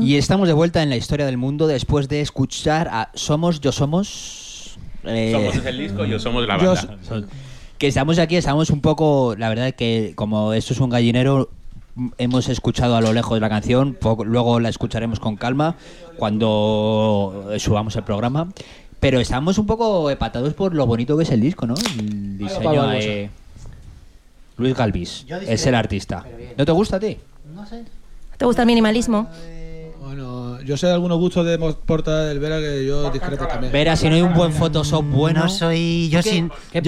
Y estamos de vuelta en la historia del mundo después de escuchar a Somos, Yo Somos. Somos es el disco, Yo Somos la banda. Que estamos aquí, estamos un poco. La verdad que como esto es un gallinero, hemos escuchado a lo lejos la canción, luego la escucharemos con calma cuando subamos el programa. Pero estamos un poco empatados por lo bonito que es el disco, ¿no? El diseño de Luis Galvis es el artista. ¿No te gusta a ti? No sé. ¿Te gusta el minimalismo? Bueno, yo sé de algunos gustos de portada del Vera que yo discrepo también. Vera, si no hay un buen Photoshop bueno. No soy yo sin.